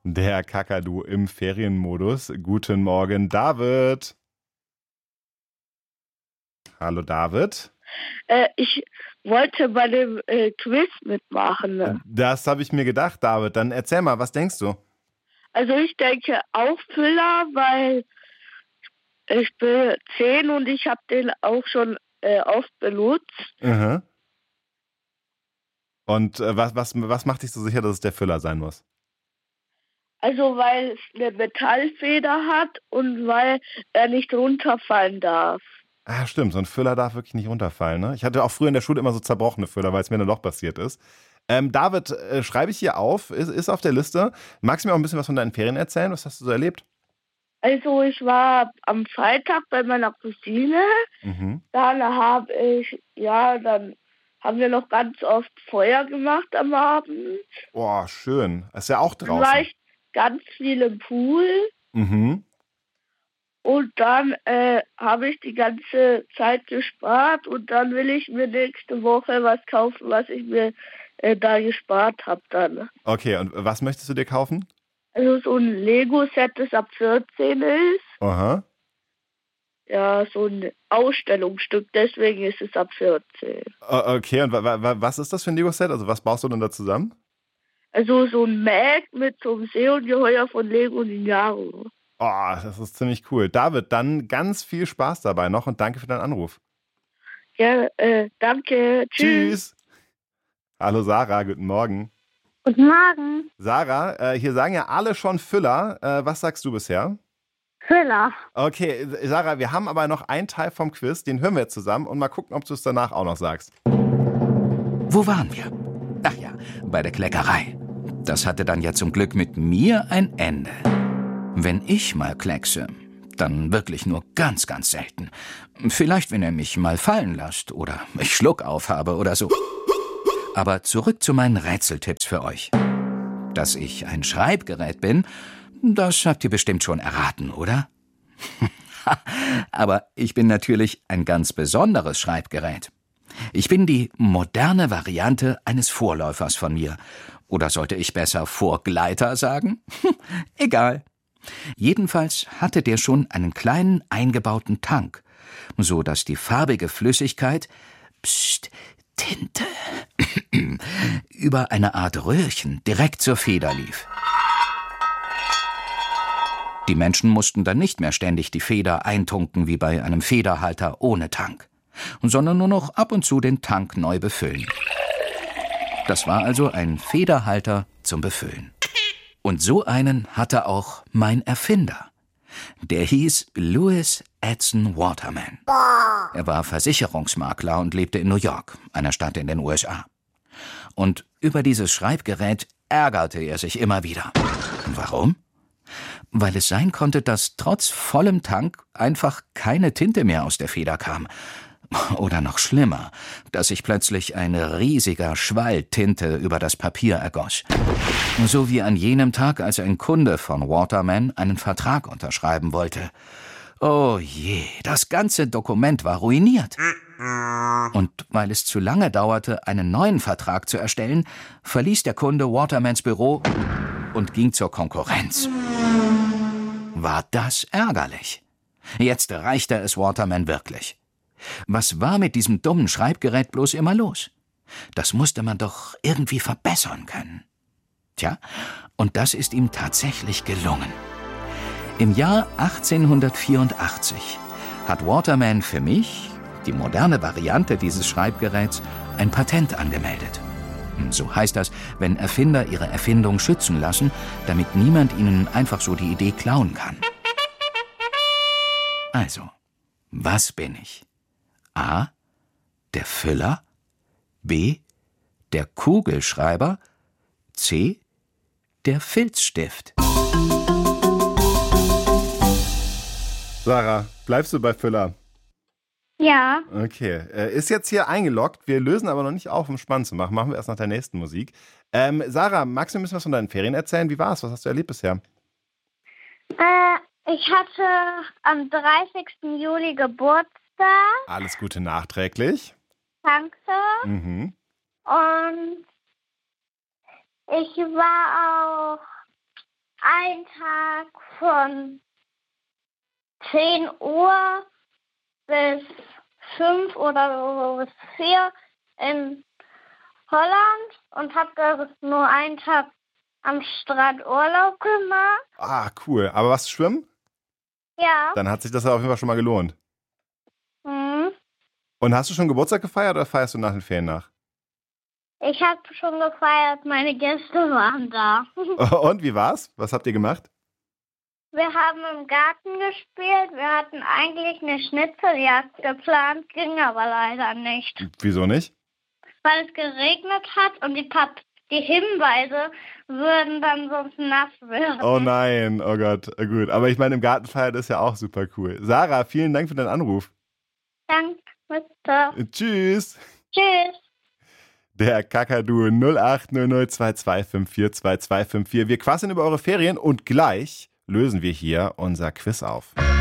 Der Kakadu im Ferienmodus. Guten Morgen, David. Hallo, David. Ich wollte bei dem Quiz mitmachen. Das habe ich mir gedacht, David. Dann erzähl mal, was denkst du? Also ich denke auch Füller, weil ich bin 10 und ich habe den auch schon oft benutzt. Mhm. Und was macht dich so sicher, dass es der Füller sein muss? Also weil es eine Metallfeder hat und weil er nicht runterfallen darf. Ah, stimmt, so ein Füller darf wirklich nicht runterfallen, ne? Ich hatte auch früher in der Schule immer so zerbrochene Füller, weil es mir dann doch passiert ist. David, schreibe ich hier auf, ist auf der Liste. Magst du mir auch ein bisschen was von deinen Ferien erzählen? Was hast du so erlebt? Also ich war am Freitag bei meiner Cousine. Mhm. Dann dann haben wir noch ganz oft Feuer gemacht am Abend. Oh, schön. Ist ja auch Dann war draußen. ich ganz viel im Pool. Mhm. Und dann habe ich die ganze Zeit gespart und dann will ich mir nächste Woche was kaufen, was ich mir da gespart habe dann. Okay, und was möchtest du dir kaufen? Also so ein Lego-Set, das ab 14 ist. Aha. Ja, so ein Ausstellungsstück, deswegen ist es ab 14. Okay, und was ist das für ein Lego-Set? Also was baust du denn da zusammen? Also so ein Mac mit so einem Seeungeheuer von Lego Ninjago. Oh, das ist ziemlich cool. David, dann ganz viel Spaß dabei noch und danke für deinen Anruf. Ja, danke. Tschüss. Tschüss. Hallo Sarah, guten Morgen. Guten Morgen. Sarah, hier sagen ja alle schon Füller. Was sagst du bisher? Füller. Okay, Sarah, wir haben aber noch einen Teil vom Quiz, den hören wir jetzt zusammen und mal gucken, ob du es danach auch noch sagst. Wo waren wir? Ach ja, bei der Kleckerei. Das hatte dann ja zum Glück mit mir ein Ende. Wenn ich mal kleckse, dann wirklich nur ganz, ganz selten. Vielleicht, wenn er mich mal fallen lässt oder ich Schluck aufhabe oder so. Aber zurück zu meinen Rätseltipps für euch. Dass ich ein Schreibgerät bin, das habt ihr bestimmt schon erraten, oder? Aber ich bin natürlich ein ganz besonderes Schreibgerät. Ich bin die moderne Variante eines Vorläufers von mir. Oder sollte ich besser Vorgleiter sagen? Egal. Jedenfalls hatte der schon einen kleinen eingebauten Tank, so dass die farbige Flüssigkeit, Tinte, über eine Art Röhrchen direkt zur Feder lief. Die Menschen mussten dann nicht mehr ständig die Feder eintunken wie bei einem Federhalter ohne Tank, sondern nur noch ab und zu den Tank neu befüllen. Das war also ein Federhalter zum Befüllen. Und so einen hatte auch mein Erfinder. Der hieß Louis Edson Waterman. Er war Versicherungsmakler und lebte in New York, einer Stadt in den USA. Und über dieses Schreibgerät ärgerte er sich immer wieder. Warum? Weil es sein konnte, dass trotz vollem Tank einfach keine Tinte mehr aus der Feder kam. Oder noch schlimmer, dass sich plötzlich ein riesiger Schwall Tinte über das Papier ergoss. So wie an jenem Tag, als ein Kunde von Waterman einen Vertrag unterschreiben wollte. Oh je, das ganze Dokument war ruiniert. Und weil es zu lange dauerte, einen neuen Vertrag zu erstellen, verließ der Kunde Watermans Büro und ging zur Konkurrenz. War das ärgerlich? Jetzt reichte es Waterman wirklich. Was war mit diesem dummen Schreibgerät bloß immer los? Das musste man doch irgendwie verbessern können. Tja, und das ist ihm tatsächlich gelungen. Im Jahr 1884 hat Waterman für mich, die moderne Variante dieses Schreibgeräts, ein Patent angemeldet. So heißt das, wenn Erfinder ihre Erfindung schützen lassen, damit niemand ihnen einfach so die Idee klauen kann. Also, was bin ich? A. Der Füller. B. Der Kugelschreiber. C. Der Filzstift. Sarah, bleibst du bei Füller? Ja. Okay, ist jetzt hier eingeloggt. Wir lösen aber noch nicht auf, um spannend zu machen. Machen wir erst nach der nächsten Musik. Sarah, magst du ein bisschen was von deinen Ferien erzählen? Wie war's? Was hast du erlebt bisher? Ich hatte am 30. Juli Geburtstag. Alles Gute nachträglich. Danke. Mhm. Und ich war auch einen Tag von 10 Uhr bis 5 oder so bis 4 in Holland und habe da nur einen Tag am Strand Urlaub gemacht. Ah, cool. Aber warst du schwimmen? Ja. Dann hat sich das ja auf jeden Fall schon mal gelohnt. Mhm. Und hast du schon Geburtstag gefeiert oder feierst du nach den Ferien nach? Ich habe schon gefeiert, meine Gäste waren da. Und wie war's? Was habt ihr gemacht? Wir haben im Garten gespielt. Wir hatten eigentlich eine Schnitzeljagd geplant, ging aber leider nicht. Wieso nicht? Weil es geregnet hat und die Hinweise würden dann sonst nass werden. Oh nein, oh Gott, gut. Aber ich meine, im Garten feiern ist ja auch super cool. Sarah, vielen Dank für deinen Anruf. Danke, bitte. Tschüss. Tschüss. Der Kakadu 080022542254. Wir quasseln über eure Ferien und gleich lösen wir hier unser Quiz auf.